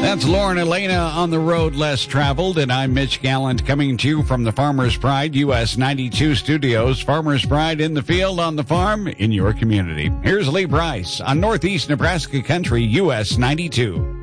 That's Lauren Elena on the road less traveled, and I'm Mitch Gallant coming to you from the Farmers Pride US 92 studios. Farmers Pride in the field, on the farm, in your community. Here's Lee Bryce on Northeast Nebraska Country US 92.